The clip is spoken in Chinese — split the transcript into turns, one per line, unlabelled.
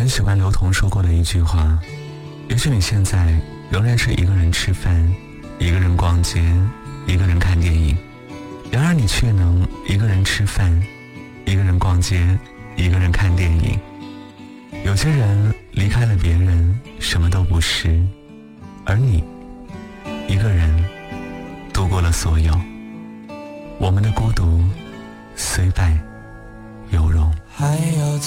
很喜欢刘同说过的一句话，也许你现在仍然是一个人吃饭，一个人逛街，一个人看电影，然而你却能一个人吃饭，一个人逛街，一个人看电影。有些人离开了别人，什么都不是，而你一个人度过了所有。我们的孤独虽败犹荣。